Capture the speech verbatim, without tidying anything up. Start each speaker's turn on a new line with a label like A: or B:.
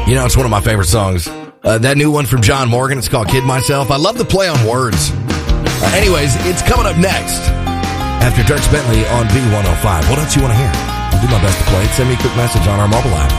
A: You know, it's one of my favorite songs. Uh, that new one from John Morgan, it's called Kid Myself. I love the play on words. Uh, anyways, it's coming up next after Dirk Bentley on B one oh five. What else you want to hear? I'll do my best to play it. Send me a quick message on our mobile app.